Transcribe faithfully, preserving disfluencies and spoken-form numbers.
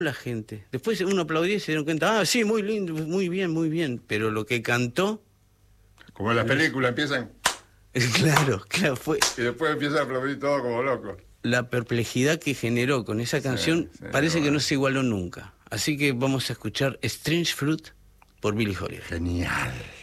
la gente. Después uno aplaudía y se dieron cuenta, ah, sí, muy lindo, muy bien, muy bien. Pero lo que cantó... Como en las películas empiezan... Claro, claro, fue... Y después empiezan a aplaudir todo como locos. La perplejidad que generó con esa canción sí, sí, parece bueno. que no se igualó nunca. Así que vamos a escuchar Strange Fruit por Billie Holiday. Genial.